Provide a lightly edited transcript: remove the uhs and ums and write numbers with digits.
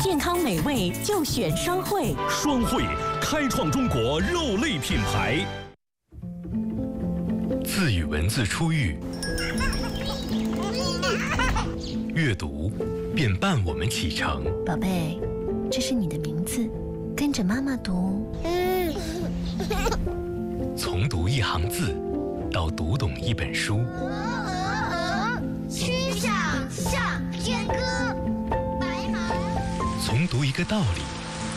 健康美味就选双汇。 双汇开创中国肉类品牌。 字与文字初遇，阅读便伴我们启程。 宝贝，这是你的名字，跟着妈妈读。 从读一行字，到读懂一本书。 曲项向天歌，白马。 从读一个道理，